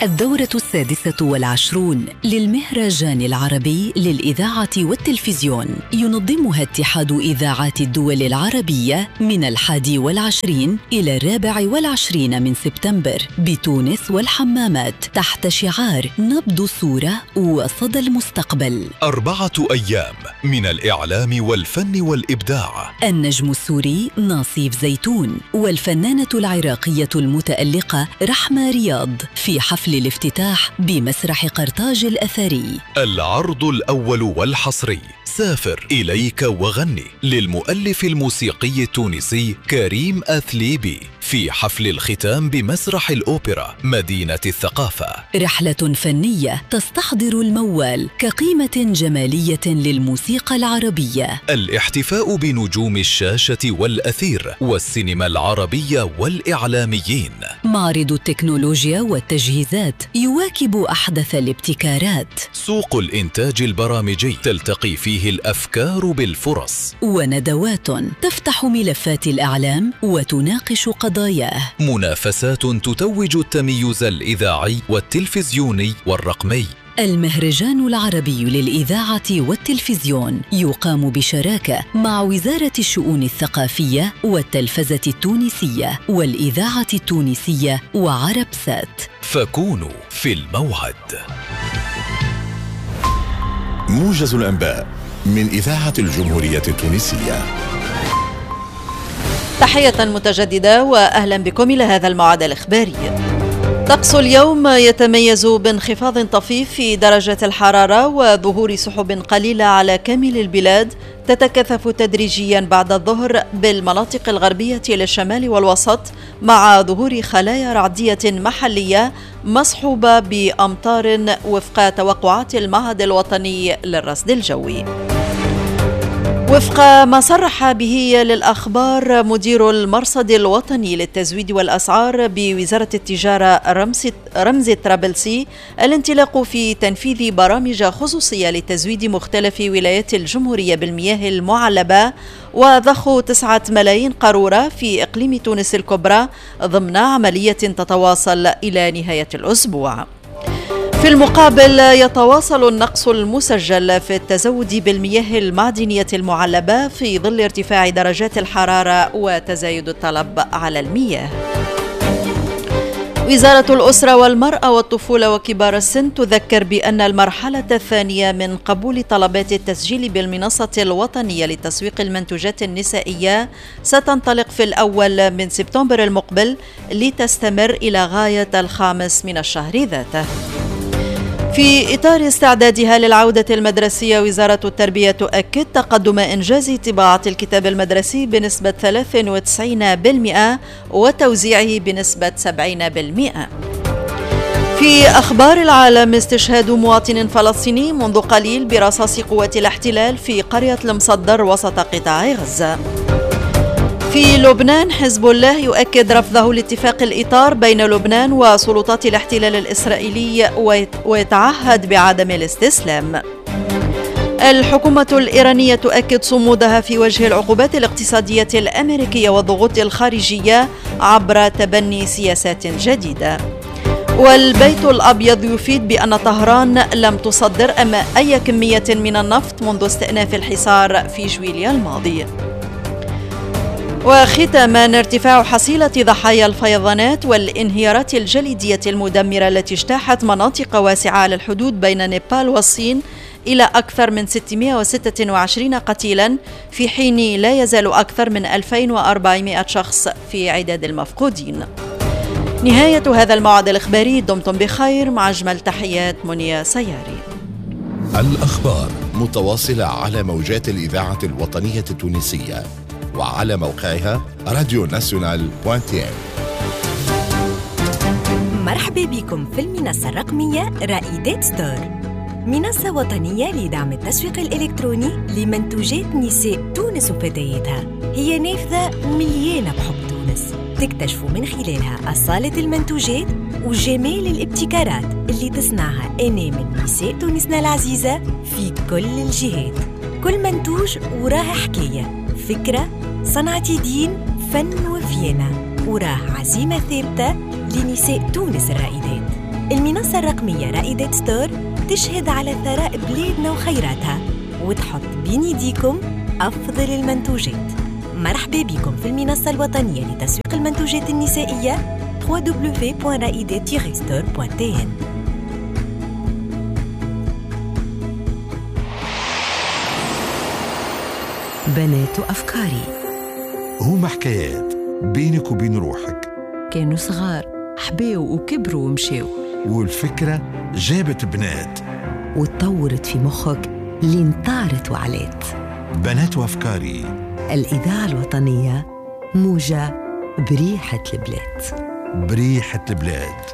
الدورة 26 للمهرجان العربي للإذاعة والتلفزيون ينظمها اتحاد إذاعات الدول العربية من 21 إلى 24 من سبتمبر بتونس والحمامات تحت شعار نبض صورة وصدى المستقبل. 4 أيام من الإعلام والفن والإبداع. النجم السوري ناصيف زيتون والفنانة العراقية المتألقة رحمة رياض في حفل الافتتاح بمسرح قرطاج الأثري. العرض الأول والحصري سافر إليك وغني للمؤلف الموسيقي التونسي كريم أثليبي في حفل الختام بمسرح الأوبرا مدينة الثقافة. رحلة فنية تستحضر الموال كقيمة جمالية للموسيقى العربية. الاحتفاء بنجوم الشاشة والأثير والسينما العربية والإعلاميين. معرض التكنولوجيا والتجهيزات يواكب أحدث الابتكارات. سوق الإنتاج البرامجي تلتقي فيه الأفكار بالفرص. وندوات تفتح ملفات الإعلام وتناقش قضاياه. منافسات تتوج التميز الإذاعي والتلفزيوني والرقمي. المهرجان العربي للإذاعة والتلفزيون يقام بشراكة مع وزارة الشؤون الثقافية والتلفزة التونسية والإذاعة التونسية وعربسات. فكونوا في الموعد. موجز الأنباء من إذاعة الجمهورية التونسية. تحية متجددة وأهلا بكم إلى هذا الموعد الإخباري. طقس اليوم يتميز بانخفاض طفيف في درجة الحرارة وظهور سحب قليلة على كامل البلاد تتكثف تدريجيا بعد الظهر بالمناطق الغربية للشمال والوسط مع ظهور خلايا رعدية محلية مصحوبة بأمطار وفق توقعات المعهد الوطني للرصد الجوي. وفق ما صرح به للأخبار مدير المرصد الوطني للتزويد والأسعار بوزارة التجارة رمزي طرابلسي، الانطلاق في تنفيذ برامج خصوصية لتزويد مختلف ولايات الجمهورية بالمياه المعلبة وضخ 9 ملايين قارورة في إقليم تونس الكبرى ضمن عملية تتواصل إلى نهاية الأسبوع. في المقابل يتواصل النقص المسجل في التزود بالمياه المعدنية المعلبة في ظل ارتفاع درجات الحرارة وتزايد الطلب على المياه. وزارة الأسرة والمرأة والطفولة وكبار السن تذكر بأن المرحلة الثانية من قبول طلبات التسجيل بالمنصة الوطنية لتسويق المنتوجات النسائية ستنطلق في الأول من سبتمبر المقبل لتستمر إلى غاية 5 من الشهر ذاته. في إطار استعدادها للعودة المدرسية، وزارة التربية تؤكد تقدم إنجاز طباعة الكتاب المدرسي بنسبة 93% وتوزيعه بنسبة 70%. في أخبار العالم، استشهاد مواطن فلسطيني منذ قليل برصاص قوات الاحتلال في قرية المصدر وسط قطاع غزة. في لبنان، حزب الله يؤكد رفضه لاتفاق الإطار بين لبنان وسلطات الاحتلال الإسرائيلي ويتعهد بعدم الاستسلام. الحكومة الإيرانية تؤكد صمودها في وجه العقوبات الاقتصادية الأمريكية والضغوط الخارجية عبر تبني سياسات جديدة. والبيت الأبيض يفيد بأن طهران لم تصدر أي كمية من النفط منذ استئناف الحصار في جويليا الماضي. وختاما، ارتفاع حصيلة ضحايا الفيضانات والانهيارات الجليدية المدمرة التي اجتاحت مناطق واسعة على الحدود بين نيبال والصين إلى أكثر من 626 قتيلا، في حين لا يزال أكثر من 2400 شخص في عداد المفقودين. نهاية هذا الموعد الإخباري، دمتم بخير، مع أجمل تحيات منيا سياري. الأخبار متواصلة على موجات الإذاعة الوطنية التونسية وعلى موقعها radionational.tn. مرحبا بكم في المنصة الرقمية رائدات ستور، منصة وطنية لدعم التسويق الإلكتروني لمنتوجات نساء تونس وفتياتها. هي نافذة مليانة بحب تونس، تكتشفوا من خلالها أصالة المنتوجات وجمال الابتكارات اللي تصنعها أنامل نساء تونسنا العزيزة في كل الجهات. كل منتوج وراه حكاية، فكرة، صنعة يدين، فن وفينا، وراه عزيمة ثابتة لنساء تونس الرائدات. المنصة الرقمية رائدات ستور تشهد على ثراء بلادنا وخيراتها وتحط بين يديكم أفضل المنتوجات. مرحبا بكم في المنصة الوطنية لتسويق المنتوجات النسائية www.raidet-store.tn. بنات أفكاري هما حكايات بينك وبين روحك، كانوا صغار حباو وكبروا ومشاو، والفكرة جابت بنات وتطورت في مخك لين طارت وعلات. بنات وأفكاري، الإذاعة الوطنية موجة بريحة البلاد. بريحة البلاد.